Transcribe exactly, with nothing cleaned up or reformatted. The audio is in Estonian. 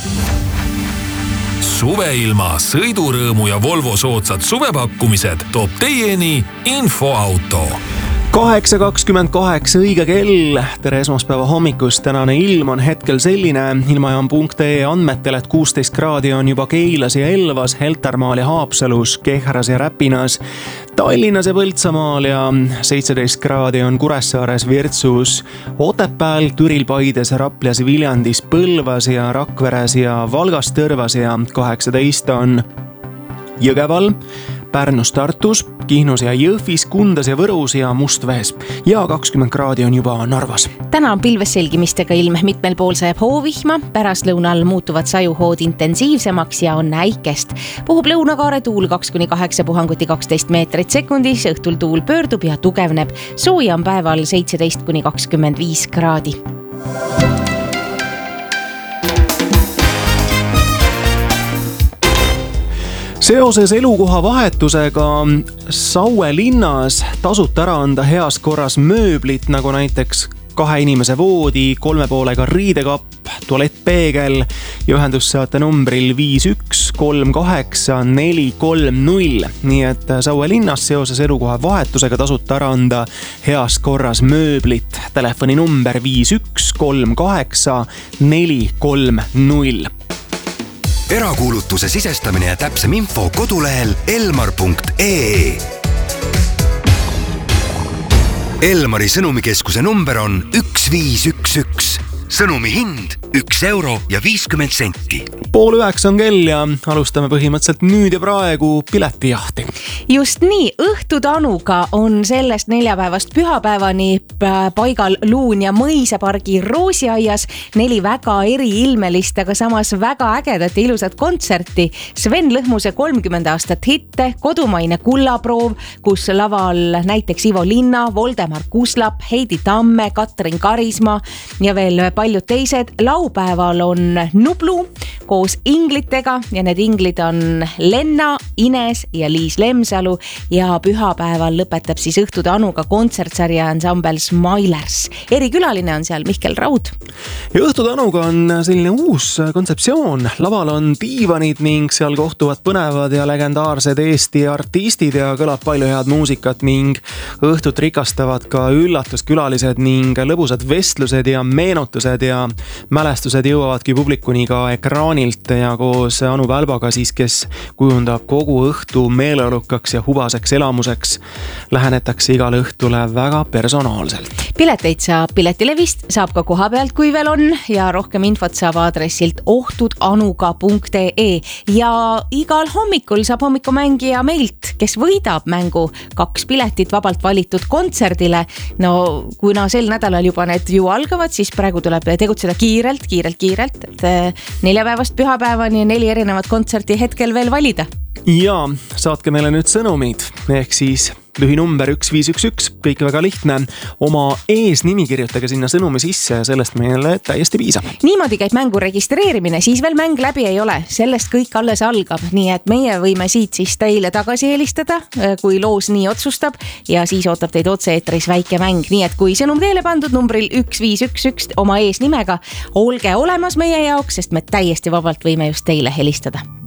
Suveilma, sõidurõõmu ja Volvo soodsad suvepakkumised toob teieni Infoauto. kaheksa kakskümmend kaheksa õige kell. Tere esmaspäeva hommikust. Tänane ilm on hetkel selline. Ilmajaam punkt ee andmetel, et kuusteist kraadi on juba Keilas ja Elvas, Heltermaal ja Haapsalus, Kehras ja Räpinas, Tallinnas ja Põltsamaal ja seitseteist kraadi on Kuressaares, Virtsus, Otepääl, Türil, Paides, Raplas, Viljandis, Põlvas ja Rakveres ja Valgas, Tõrvas ja kaheksateist on Jõgeval, Pärnus, Tartus, Kihnus ja Jõhvis, Kundas ja Võrus ja Mustvees ja kakskümmend kraadi on juba Narvas. Täna on pilves selgimistega ilm, mitmel pool sajab hoovihma, pärastlõunal muutuvad sajuhood intensiivsemaks ja on äikest. Puhub lõunakaare tuul kaks kuni kaheksa puhanguti kaksteist meetrit sekundis, õhtul tuul pöördub ja tugevneb. Sooja on päeval seitseteist kuni kakskümmend viis kraadi. Seoses elukoha vahetusega Saue linnas tasub ära anda heas korras mööblit, nagu näiteks kahe inimese voodi, kolme poolega riidekapp, tualettpeegel ja ühendust saate numbril viis üks kolm kaheksa neli kolm null. Nii et Saue linnas seoses elukoha vahetusega tasub ära anda heas korras mööblit. Telefoni number viis üks kolm kaheksa neli kolm null. Erakuulutuse sisestamine ja täpsem info kodulehel elmar punkt ee. Elmari sõnumikeskuse number on üks viis üks üks. Sõnumi hind üks euro ja viiskümmend senti. Pool üheksa on kell ja alustame põhimõtteliselt nüüd ja praegu piletijahti. Just nii, õhtutanuga on sellest neljapäevast pühapäevani paigal Luun ja Mõisapargi Roosiaias neli väga eriilmelist, aga samas väga ägedat ja ilusat kontserti. Sven Lõhmuse kolmkümmend aastat hitte, kodumaine kullaproov, kus laval näiteks Ivo Linna, Voldemar Kuslap, Heidi Tamme, Katrin Karisma ja veel paljud teised. Laupäeval on Nublu koos inglitega ja need inglid on Lenna, Ines ja Liis Lemsalu ja pühapäeval lõpetab siis õhtutanuga kontsertsarja ansambel Smilers. Erikülaline on seal Mihkel Raud. Ja õhtutanuga on selline uus kontseptsioon. Laval on diivanid ning seal kohtuvad põnevad ja legendaarsed Eesti artistid ja kõlab palju head muusikat ning õhtut rikastavad ka üllatuskülalised ning lõbusad vestlused ja meenutused ja mälestused jõuavadki publikuni ka ekraanilt ja koos Anu Välbaga siis, kes kujundab kogu õhtu meeleolukaks ja hubaseks elamuseks, lähenetakse igale õhtule väga personaalselt. Pileteid saab Piletilevist, saab ka koha pealt, kui veel on ja rohkem infot saab aadressilt ohtudanuga punkt ee ja igal hommikul saab hommikumängija meilt, kes võidab mängu kaks piletit vabalt valitud kontserdile. No kuna sel nädalal juba need ju algavad, siis praegu tuleb tegutseda kiirelt, kiirelt, kiirelt, et neljapäevast pühapäevani neli erinevat kontserti hetkel veel valida. Ja saatke meile nüüd sõnumid, ehk siis lühinumber üks viis üks üks, kõik väga lihtne. Oma eesnimi kirjutage sinna sõnumi sisse ja sellest meile täiesti piisab. Niimoodi käib mängu registreerimine, siis veel mäng läbi ei ole. Sellest kõik alles algab, nii et meie võime siit siis teile tagasi helistada, kui loos nii otsustab ja siis ootab teid otse-eetris väike mäng. Nii et kui sõnum teile pandud numbril üks viis üks üks oma eesnimega, olge olemas meie jaoks, sest me täiesti vabalt võime just teile helistada.